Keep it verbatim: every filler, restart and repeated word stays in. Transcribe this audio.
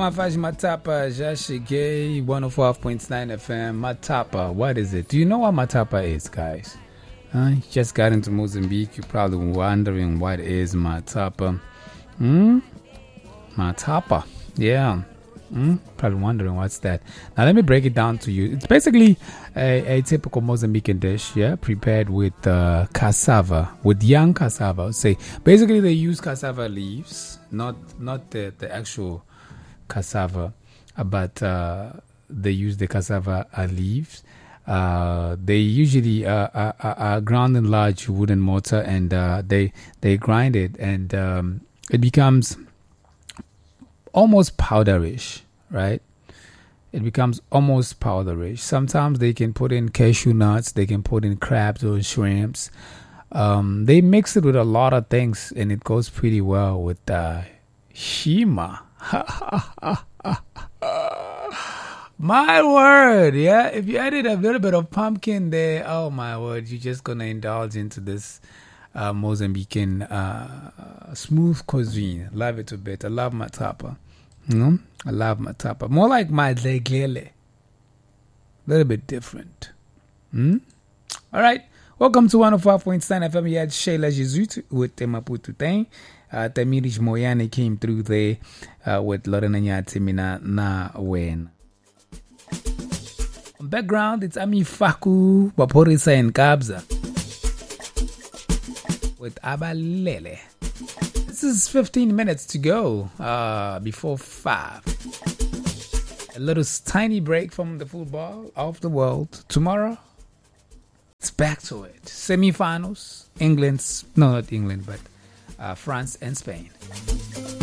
Mafaji Matapa, Jashige, one oh five point nine F M. Matapa, what is it? Do you know what Matapa is, guys? Uh, you just got into Mozambique. You're probably wondering what is Matapa. Hmm? Matapa. Yeah. Hmm? Probably wondering what's that. Now, let me break it down to you. It's basically a, a typical Mozambican dish, yeah, prepared with uh, cassava, with young cassava. I would say basically they use cassava leaves, not not the, the actual cassava, uh, but uh, they use the cassava uh, leaves. Uh, they usually uh, are, are, are ground in large wooden mortar, and uh, they they grind it, and um, it becomes almost powderish, right? It becomes almost powderish. Sometimes they can put in cashew nuts, they can put in crabs or shrimps. Um, they mix it with a lot of things, and it goes pretty well with uh, shima. My word, yeah. If you added a little bit of pumpkin there, oh my word, you're just gonna indulge into this uh, Mozambican uh, smooth cuisine. Love it a bit. I love matapa. You know? I love matapa. More like my leglele. A little bit different. Hmm? All right. Welcome to one oh five point nine F M. You had Sheila Jesuit with Maputo Tang. Uh, Tamirish Moyane came through there uh, with Lorena Nyatimina Na Wen. Background, it's Ami Faku, Baporisa and Kabza with Abalele. This is fifteen minutes to go uh, before five. A little tiny break from the football of the world. Tomorrow, it's back to it. Semi-finals, England's, no, not England, but uh, France and Spain.